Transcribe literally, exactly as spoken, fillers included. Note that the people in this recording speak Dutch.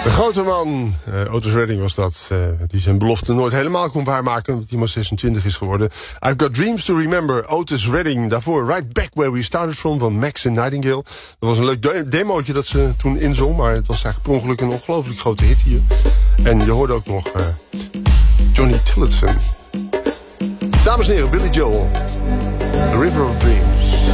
De grote man, uh, Otis Redding was dat, uh, die zijn belofte nooit helemaal kon waarmaken, omdat hij maar zesentwintig is geworden. I've Got Dreams to Remember, Otis Redding. Daarvoor Right Back Where We Started From van Max and Nightingale. Dat was een leuk de- demootje dat ze toen inzong, maar het was eigenlijk per ongeluk een ongelooflijk grote hit hier. En je hoorde ook nog uh, Johnny Tillotson. Dames en heren, Billy Joel, The River of Dreams.